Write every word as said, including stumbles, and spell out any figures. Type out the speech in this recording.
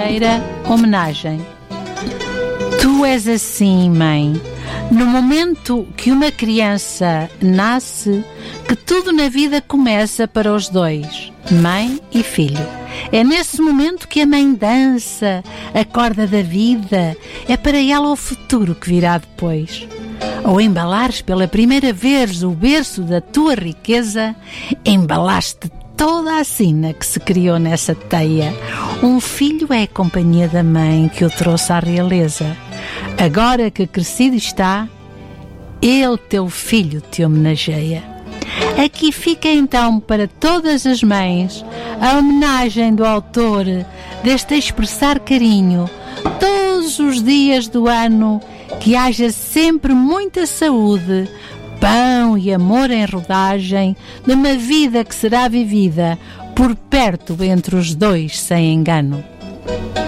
Terceira homenagem. Tu és assim, mãe, no momento que uma criança nasce, que tudo na vida começa para os dois, mãe e filho. É nesse momento que a mãe dança, acorda da vida, é para ela o futuro que virá depois. Ao embalares pela primeira vez o berço da tua riqueza, embalaste toda a sina que se criou nessa teia. Um filho é a companhia da mãe que o trouxe à realeza. Agora que crescido está, ele, teu filho, te homenageia. Aqui fica então para todas as mães a homenagem do autor deste expressar carinho todos os dias do ano, que haja sempre muita saúde, pão e amor em rodagem, numa vida que será vivida por perto entre os dois sem engano.